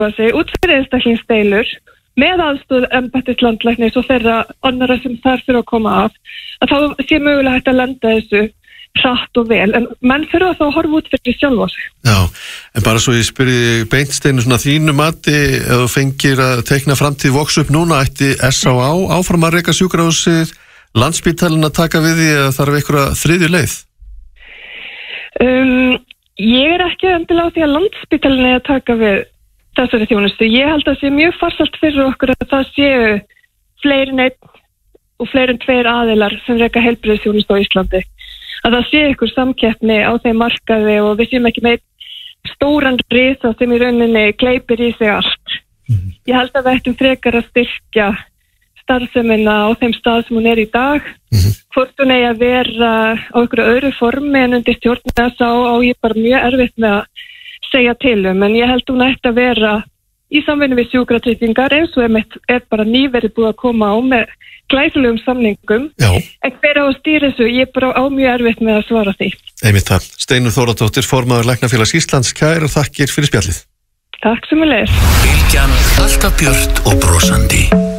sig út fyrir einstaklingsdeilur með aðstoð embættislandlæknis og þeirra annarra sem þar fyrir að koma af, að þá sé mögulega hægt að lenda þessu hratt og vel, en menn fyrir þá að horfa út fyrir sjálfa sig. Já, en bara svo ég spyrði beint Steinu svona þínu mati, ef þú fengir að teikna framtíð Vox upp núna, ætti S.A.A. áfram að reka sjúkrahúsið, Landspítalinn að taka við því eða þarf einhverja þriðju leið? Ég er ekki endilega á því að Landspítalinn er að taka við þessari þjónustu. Ég held að það sé mjög farsælt fyrir okkur að það séu fleiri en einn og fleiri en tveir aðilar sem reka heilbrigðisþjónustu á Íslandi. Að það sé ykkur samkeppni á þeim markaði og við séum ekki með stóran risa sem í rauninni gleypir í sig allt. Ég held að við ættum frekar að styrkja starfsemina á þeim stað sem hún er í dag. Hvort hún eigi að vera á einhverju öðru formi en undir stjórn S.A.A. og ég bara mjög erfitt með að segja til en ég held hún ætti að vera í samvinnu við sjúkratryggingar eins og er bara nýverið búið að koma á með glæsilegum samningum. Já. En hver á að stýra þessu, ég er bara á mjög erfitt með að svara því. Einmitt það. Steinunn Þórðardóttir, formaður Læknafélags Íslands, kærar þakkir fyrir spjallið. Takk sömuleiðis. Bylgjan, alltaf björt og brosandi.